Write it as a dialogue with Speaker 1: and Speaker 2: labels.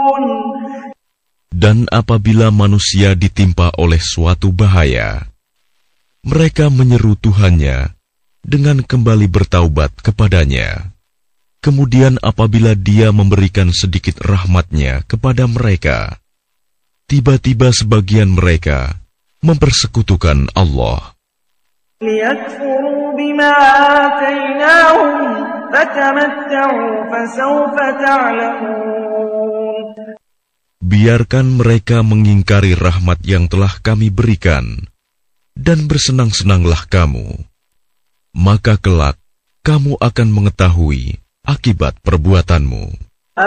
Speaker 1: Dan apabila manusia ditimpa oleh suatu bahaya, mereka menyeru Tuhannya dengan kembali bertaubat kepadanya. Kemudian apabila Dia memberikan sedikit rahmat-Nya kepada mereka, tiba-tiba sebagian mereka mempersekutukan Allah.
Speaker 2: لِيَكْفُرُوا بِمَا آتَيْنَاهُمْ فَتَمَتَّعُوا فَسَوْفَ تَعْلَمُونَ.
Speaker 1: Biarkan mereka mengingkari rahmat yang telah kami berikan, dan bersenang-senanglah kamu. Maka kelak kamu akan mengetahui akibat perbuatanmu.